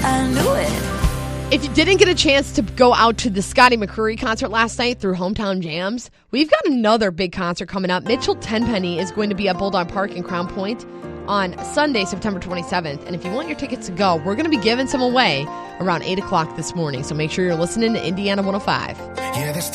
I knew it. If you didn't get a chance to go out to the Scotty McCreery concert last night through Hometown Jams, we've got another big concert coming up. Mitchell Tenpenny is going to be at Bulldog Park in Crown Point on Sunday, September 27th. And if you want your tickets to go, we're going to be giving some away around 8 o'clock this morning. So make sure you're listening to Indiana 105. Yeah, this